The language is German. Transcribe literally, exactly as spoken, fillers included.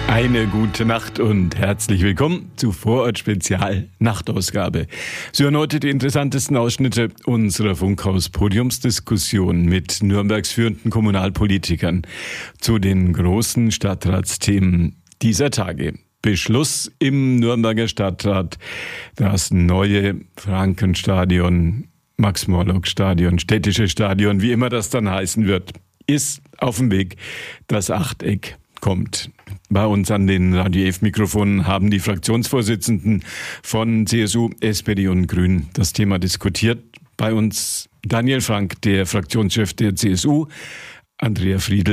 Eine gute Nacht und herzlich willkommen zu Vorort Spezial Nachtausgabe. Sie hören heute die interessantesten Ausschnitte unserer Funkhaus-Podiumsdiskussion mit Nürnbergs führenden Kommunalpolitikern zu den großen Stadtratsthemen dieser Tage. Beschluss im Nürnberger Stadtrat, das neue Frankenstadion, Max-Morlock-Stadion, städtische Stadion, wie immer das dann heißen wird, ist auf dem Weg. Das Achteck kommt. Bei uns an den Radio F-Mikrofonen haben die Fraktionsvorsitzenden von C S U, S P D und Grünen das Thema diskutiert. Bei uns Daniel Frank, der Fraktionschef der C S U, Andrea Friedl,